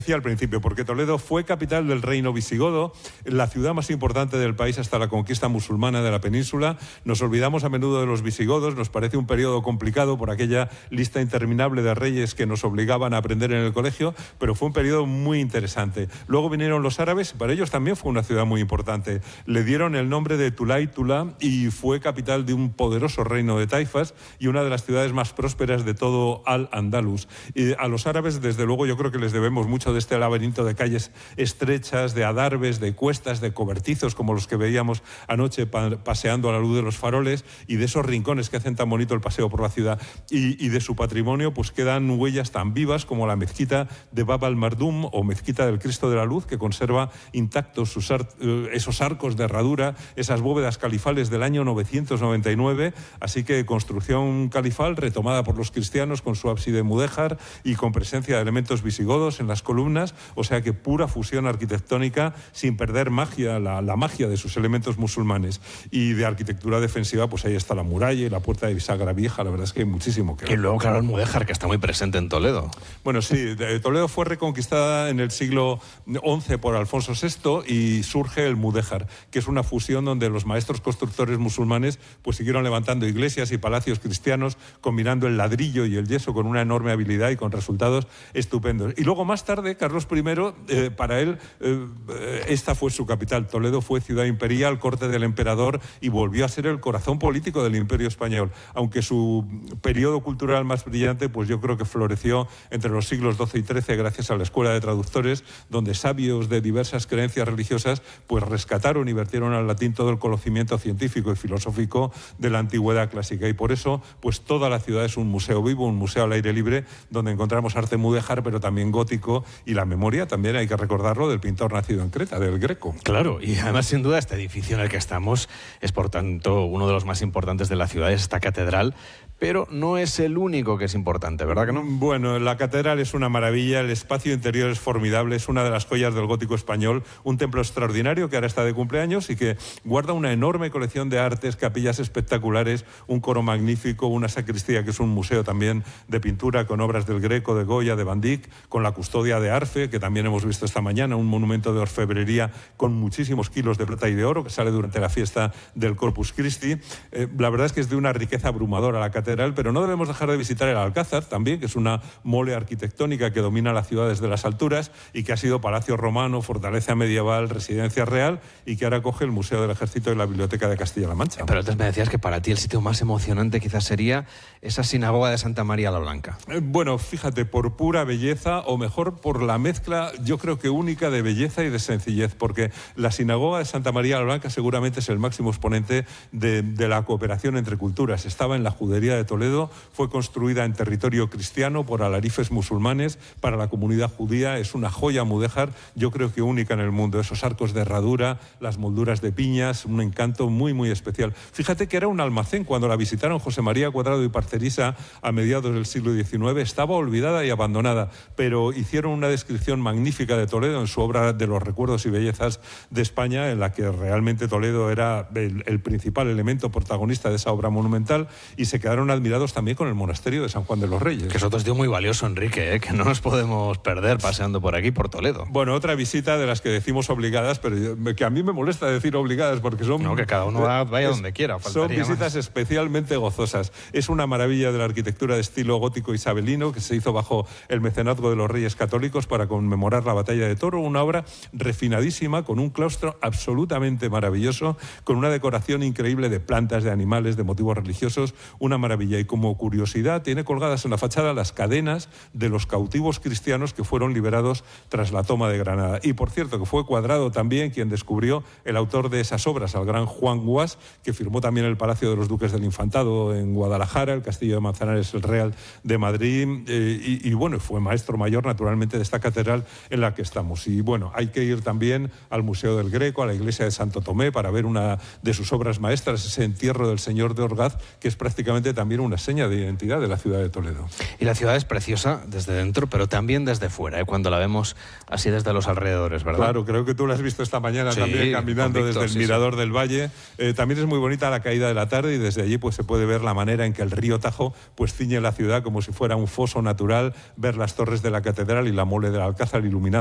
Decía al principio, porque Toledo fue capital del reino visigodo, la ciudad más importante del país hasta la conquista musulmana de la península. Nos olvidamos a menudo de los visigodos, nos parece un periodo complicado por aquella lista interminable de reyes que nos obligaban a aprender en el colegio, pero fue un periodo muy interesante. Luego vinieron los árabes, para ellos también fue una ciudad muy importante. Le dieron el nombre de Tulay Tula y fue capital de un poderoso reino de taifas y una de las ciudades más prósperas de todo Al-Andalus. Y a los árabes, desde luego, yo creo que les debemos mucho de este laberinto de calles estrechas, de adarves, de cuestas, de cobertizos como los que veíamos anoche paseando a la luz de los faroles, y de esos rincones que hacen tan bonito el paseo por la ciudad. Y de su patrimonio pues quedan huellas tan vivas como la mezquita de Bab al-Mardum o mezquita del Cristo de la Luz, que conserva intactos esos arcos de herradura, esas bóvedas califales del año 999, así que construcción califal retomada por los cristianos con su ábside mudéjar y con presencia de elementos visigodos en las columnas, o sea que pura fusión arquitectónica sin perder magia, la magia de sus elementos musulmanes. Y de arquitectura defensiva, pues ahí está la muralla y la puerta de bisagra vieja, la verdad es que hay muchísimo que ver. Y luego, claro, el mudéjar, que está muy presente en Toledo. Bueno, sí, Toledo fue reconquistada en el siglo XI por Alfonso VI y surge el mudéjar, que es una fusión donde los maestros constructores musulmanes pues siguieron levantando iglesias y palacios cristianos, combinando el ladrillo y el yeso con una enorme habilidad y con resultados estupendos. Y luego, más tarde, Carlos I, para él, esta fue su capital. Toledo fue ciudad imperial, corte del emperador, y volvió a ser el corazón político del Imperio Español. Aunque su periodo cultural más brillante, pues yo creo que floreció entre los siglos XII y XIII gracias a la Escuela de Traductores, donde sabios de diversas creencias religiosas pues rescataron y vertieron al latín todo el conocimiento científico y filosófico de la antigüedad clásica. Y por eso, pues toda la ciudad es un museo vivo, un museo al aire libre, donde encontramos arte mudéjar, pero también gótico, y la memoria también hay que recordarlo del pintor nacido en Creta, del Greco. Claro, y además sin duda este edificio en el que estamos es por tanto uno de los más importantes de la ciudad, es esta catedral, pero no es el único que es importante, ¿verdad que no? Bueno, la catedral es una maravilla, el espacio interior es formidable, es una de las joyas del gótico español, un templo extraordinario que ahora está de cumpleaños y que guarda una enorme colección de artes, capillas espectaculares, un coro magnífico, una sacristía que es un museo también de pintura con obras del Greco, de Goya, de Van Dyck, con la custodia de Arfe, que también hemos visto esta mañana, un monumento de orfebrería con muchísimos kilos de plata y de oro que sale durante la fiesta del Corpus Christi. La verdad es que es de una riqueza abrumadora la catedral, pero no debemos dejar de visitar el Alcázar también, que es una mole arquitectónica que domina la ciudad desde las alturas y que ha sido palacio romano, fortaleza medieval, residencia real, y que ahora acoge el Museo del Ejército y la Biblioteca de Castilla-La Mancha. Pero antes me decías que para ti el sitio más emocionante quizás sería esa sinagoga de Santa María la Blanca. Bueno, fíjate, por pura belleza, o mejor por la mezcla, yo creo que única, de belleza y de sencillez, porque la sinagoga de Santa María la Blanca seguramente es el máximo exponente de la cooperación entre culturas. Estaba en la judería de Toledo, fue construida en territorio cristiano por alarifes musulmanes para la comunidad judía, es una joya mudéjar, yo creo que única en el mundo, esos arcos de herradura, las molduras de piñas, un encanto muy, muy especial. Fíjate que era un almacén, cuando la visitaron José María Cuadrado y Parcerisa a mediados del siglo XIX, estaba olvidada y abandonada, pero hicieron una descripción magnífica de Toledo en su obra de los recuerdos y bellezas de España, en la que realmente Toledo era el principal elemento protagonista de esa obra monumental, y se quedaron admirados también con el monasterio de San Juan de los Reyes. Que es otro sitio muy valioso, Enrique, que no nos podemos perder paseando por aquí, por Toledo. Bueno, otra visita de las que decimos obligadas, pero que a mí me molesta decir obligadas porque son... No, que cada uno vaya donde quiera. Son visitas más especialmente gozosas. Es una maravilla de la arquitectura de estilo gótico isabelino que se hizo bajo el mecenazgo de los Reyes Católicos para conmemorar la batalla de Toro, una obra refinadísima con un claustro absolutamente maravilloso, con una decoración increíble de plantas, de animales, de motivos religiosos, una maravilla. Y como curiosidad, tiene colgadas en la fachada las cadenas de los cautivos cristianos que fueron liberados tras la toma de Granada. Y por cierto, que fue Cuadrado también quien descubrió el autor de esas obras, al gran Juan Guas, que firmó también el Palacio de los Duques del Infantado en Guadalajara, el Castillo de Manzanares, el Real de Madrid, y bueno, fue maestro mayor naturalmente de esta catedral en la que estamos. Y bueno, hay que ir también al Museo del Greco, a la iglesia de Santo Tomé, para ver una de sus obras maestras, ese entierro del Señor de Orgaz, que es prácticamente también una seña de identidad de la ciudad de Toledo. Y la ciudad es preciosa desde dentro, pero también desde fuera, cuando la vemos así desde los alrededores, ¿verdad? Claro, creo que tú la has visto esta mañana también caminando desde el Mirador del Valle. También es muy bonita la caída de la tarde y desde allí pues se puede ver la manera en que el río Tajo pues ciñe la ciudad como si fuera un foso natural, ver las torres de la catedral y la mole del Alcázar iluminada